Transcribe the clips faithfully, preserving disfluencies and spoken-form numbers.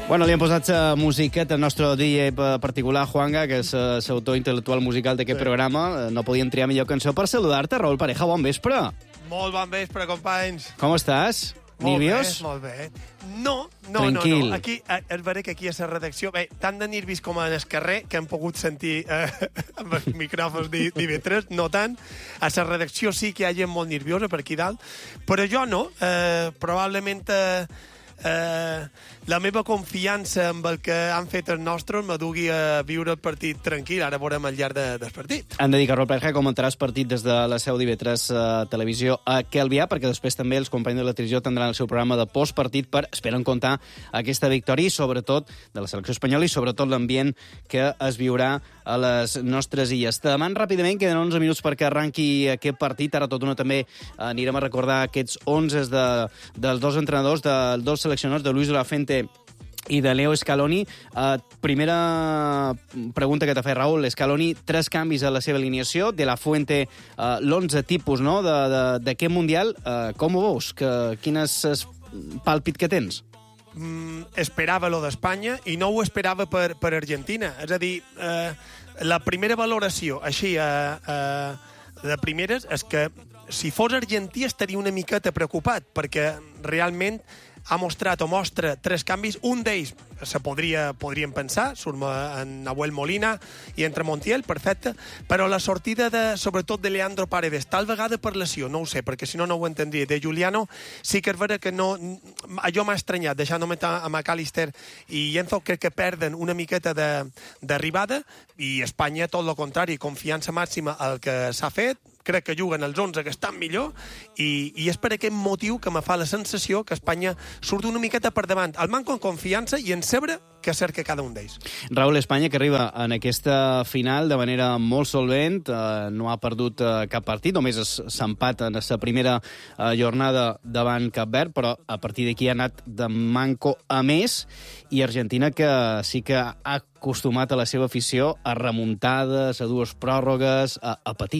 Bueno, li hem posat la musiqueta al nostre D J particular, Juanga, que és l'autor intel·lectual musical d'aquest sí. programa. No podien triar millor cançó per saludar-te. Raül Pareja, bon vespre. Molt bon vespre, companys. Com estàs? Molt Nerviós? bé, molt bé. No, no, Tranquil. no, no. Aquí, és vera que aquí a la redacció, bé, tant de nervis com en el carrer, que hem pogut sentir eh, amb els micròfons d'I V tres, no tant. A la redacció sí que hi ha gent molt nerviosa per aquí dalt, però jo no. Eh, probablement... Eh, Eh, la meva confiança amb el que han fet els nostres me dugui a viure el partit tranquil. Ara veurem al llarg de, del partit. Hem de dir que Raül Pareja comentaràs partit des de la seu d'I V tres uh, Televisió a Calvià, perquè després també els companys de la televisió tindran el seu programa de postpartit per, esperen comptar aquesta victòria i sobretot de la selecció espanyola i sobretot l'ambient que es viurà a les nostres illes. Te deman ràpidament, queden onze minuts perquè arranqui aquest partit. Ara tot una també anirem a recordar aquests onze de, dels dos entrenadors, dels dos seleccionadors, de Luis de la Fuente i de Leo Scaloni. Uh, primera pregunta que t'ha fet Raül. Scaloni, tres canvis a la seva alineació. De la Fuente, uh, l'onze tipus no? d'aquest Mundial. Uh, com ho veus? Que, quin és el pàlpit que tens? Mm, esperava lo d'Espanya i no ho esperava per, per Argentina. És a dir, eh, la primera valoració, així, eh, eh, de primeres, és que si fos argentí estaria una miqueta preocupat, perquè realment ha mostrat o mostra tres canvis. Un d'ells se podria, podríem pensar, surt en Nahuel Molina i entre Montiel, perfecte, però la sortida, de, sobretot de Leandro Paredes, tal vegada per lesió, no ho sé, perquè si no, no ho entendria, de Juliano, sí que és vera que no... Allò m'ha estranyat, deixant-me a McAllister i Enzo, crec que perden una miqueta d'arribada, i Espanya, tot el contrari, confiança màxima al que s'ha fet, crec que juguen els onze que estan millor, i, i és per aquest motiu que me fa la sensació que Espanya surt una miqueta per davant. El manco en confiança i en saber què cerca cada un d'ells. Raül, Espanya que arriba en aquesta final de manera molt solvent, eh, no ha perdut eh, cap partit, només s'empat en la primera eh, jornada davant Cap Verd, però a partir d'aquí ha anat de manco a més, i Argentina que sí que ha acostumat a la seva afició a remuntades, a dues pròrrogues, a, a patir.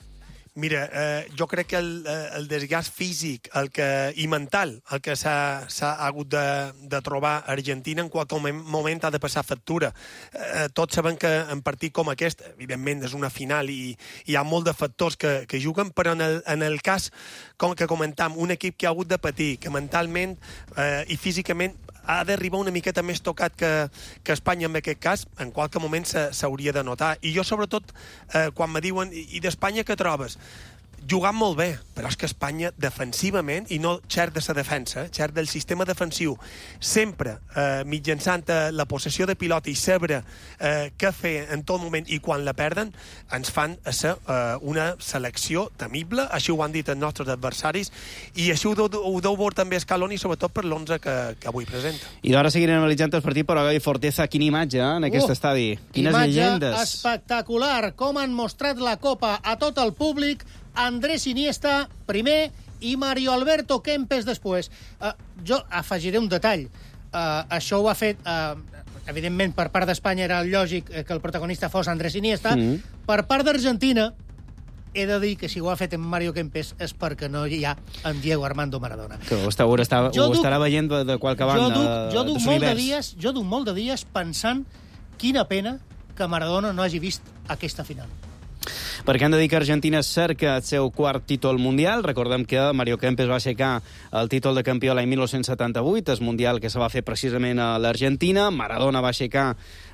Mira, eh, jo crec que el, el desgast físic el que, i mental el que s'ha hagut de, de trobar a Argentina en qualsevol moment ha de passar factura. Eh, tots sabem que en partit com aquest, evidentment és una final i, i hi ha molt de factors que, que juguen, però en el, en el cas com que comentam, un equip que ha hagut de patir, que mentalment eh, i físicament ha d'arribar una miqueta més tocat que, que Espanya en aquest cas, en qualsevol moment s'hauria de notar. I jo, sobretot, eh, quan me diuen i d'Espanya què trobes? Jugant molt bé, però és que Espanya defensivament, i no xert de la defensa, xert del sistema defensiu, sempre eh, mitjançant la possessió de pilota i saber eh, què fer en tot moment i quan la perden, ens fan a ser eh, una selecció temible, així ho han dit els nostres adversaris, i així ho deu, ho deu veure també Scaloni, sobretot per l'onze que, que avui presenta. I d'ara seguirem analitzant el partit, però Gavi Forteza, quina imatge eh, en aquest uh, estadi. Quines imatge llegendes. Espectacular, com han mostrat la Copa a tot el públic. Andrés Iniesta primer i Mario Alberto Kempes després. Uh, jo afegiré un detall. Uh, això ho ha fet, uh, evidentment, per part d'Espanya era lògic que el protagonista fos Andrés Iniesta. Mm. Per part d'Argentina, he de dir que si ho ha fet en Mario Kempes és perquè no hi ha en Diego Armando Maradona. Que ho, està, ho, està, ho duc, estarà veient de, de qualque banda. Jo duc, jo duc de molt de dies, jo duc molt de dies pensant quina pena que Maradona no hagi vist aquesta final. Perquè han de dir que Argentina cerca el seu quart títol mundial. Recordem que Mario Kempes va aixecar el títol de campió l'any dinou setanta-vuit, el mundial que se va fer precisament a l'Argentina. Maradona va aixecar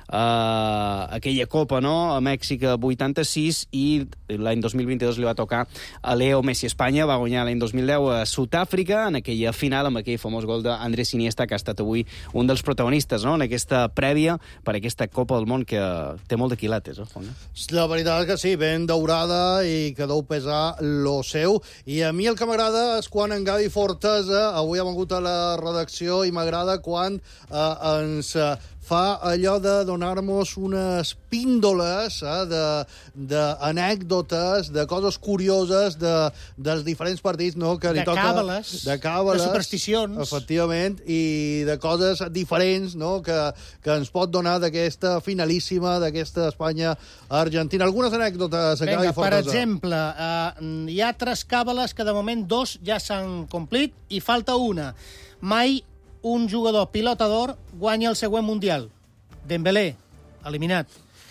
uh, aquella copa, no?, a Mèxic vuitanta-sis, i l'any dos mil vint-i-dos li va tocar a Leo Messi. Espanya va guanyar l'any dos mil deu a Sud-àfrica en aquella final amb aquell famós gol d'Andrés Iniesta, que ha estat avui un dels protagonistes, no?, en aquesta prèvia per aquesta Copa del Món que té molt de quilates, eh, Font? La veritat és que sí, ben daurada i que deu pesar lo seu. I a mi el que m'agrada és quan en Gavi Forteza, avui ha vengut a la redacció, i m'agrada quan eh, ens eh, fa allò de donar-nos unes píndoles eh, d'anècdotes, de, de coses curioses de, dels diferents partits, no?, que li de toca... càbales, de càbales, de supersticions. Efectivament, i de coses diferents, no?, que, que ens pot donar d'aquesta finalíssima, d'aquesta Espanya-Argentina. Algunes anècdotes a Gavi Forteza. Per exemple, eh, hi ha tres càbales que de moment dos ja s'han complit i falta una. Mai un jugador pilota d'or guanya el següent Mundial. Dembélé, eliminat.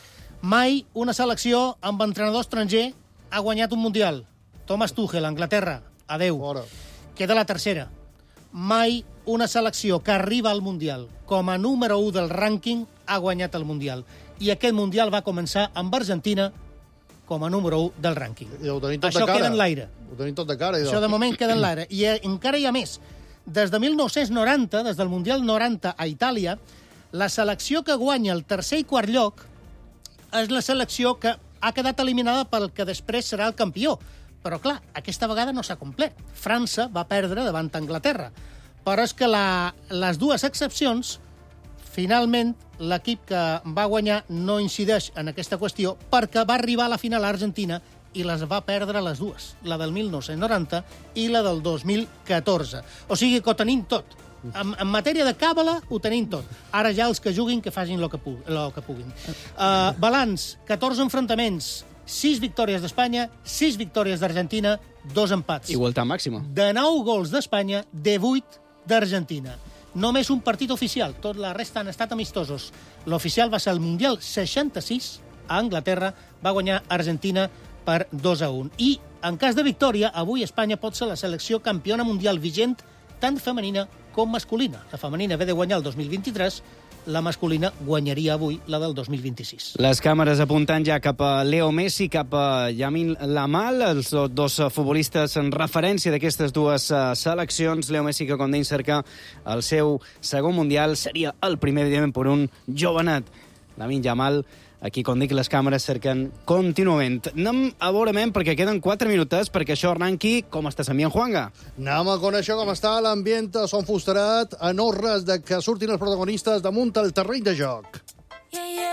Mai una selecció amb entrenador estranger ha guanyat un Mundial. Thomas Tuchel, Anglaterra, adeu. Fora. Queda la tercera. Mai una selecció que arriba al Mundial com a número u del rànquing ha guanyat el Mundial. I aquest Mundial va començar amb Argentina com a número u del rànquing. I ho tenim tot Això de cara. queda en l'aire. Ho tenim tot de cara. Això de moment queda en l'aire. I eh, encara hi ha més. Des de mil nou-cents noranta, des del Mundial noranta a Itàlia, la selecció que guanya el tercer i quart lloc és la selecció que ha quedat eliminada pel que després serà el campió. Però, clar, aquesta vegada no s'ha complet. França va perdre davant Anglaterra. Però és que la, les dues excepcions, finalment, l'equip que va guanyar no incideix en aquesta qüestió perquè va arribar a la final a Argentina i les va perdre les dues, la del mil nou-cents noranta i la del dos mil catorze. O sigui que ho tenim tot. En, en matèria de càbala ho tenim tot. Ara ja els que juguin que facin el que, pu lo que puguin. Uh, balanç, catorze enfrontaments, sis victòries d'Espanya, sis victòries d'Argentina, dos empats. Igualtat màxima. De nou gols d'Espanya, de vuit d'Argentina. Només un partit oficial, tot la resta han estat amistosos. L'oficial va ser el Mundial seixanta-sis, a Anglaterra, va guanyar Argentina per dos a un. I, en cas de victòria, avui Espanya pot ser la selecció campiona mundial vigent, tant femenina com masculina. La femenina ve de guanyar el dos mil vint-i-tres, la masculina guanyaria avui la del dos mil vint-i-sis. Les càmeres apuntant ja cap a Leo Messi, cap a Lamine Yamal, els dos futbolistes en referència d'aquestes dues seleccions. Leo Messi, que com deim cerca el seu segon mundial, seria el primer, evidentment, per un jovenet. Lamine Yamal, aquí, com dic, les càmeres cerquen contínuament. Anem a veure, men, perquè queden quatre minutes perquè això arranqui. Com estàs, ambient, Juanga? Anem a conèixer com està l'ambient a Son Fusterat, en hores de que surtin els protagonistes damunt el terreny de joc.